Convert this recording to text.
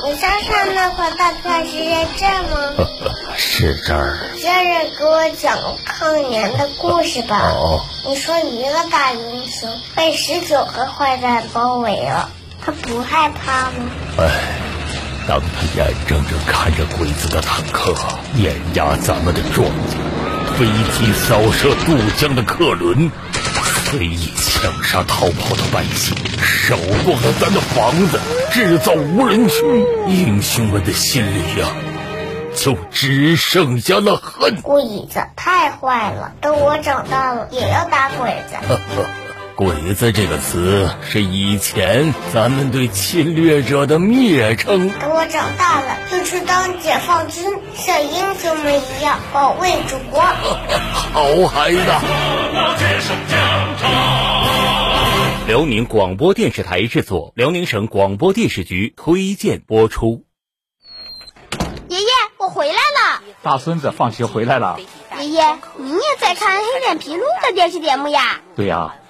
你上那块大片是认真吗？ 是这儿。 接着给我讲个抗年的故事吧。你说一个大英雄被19个坏蛋包围了，他不害怕吗？ 当他眼睁睁看着鬼子的坦克碾压咱们的庄稼，飞机扫射渡江的客轮，随意枪杀逃跑的百姓，烧光了咱的房子，制造无人区，英雄们的心里呀，就只剩下了恨。 鬼子太坏了，等我长大了也要打鬼子。 鬼子这个词是以前咱们对侵略者的蔑称。 等我长大了就去当解放军，像英雄们一样保卫祖国。 好孩子。 辽宁广播电视台制作，辽宁省广播电视局推荐播出。 爷爷，我回来了。 大孙子放学回来了。 爷爷，您也在看黑脸琵鹭的电视节目呀？ 对呀。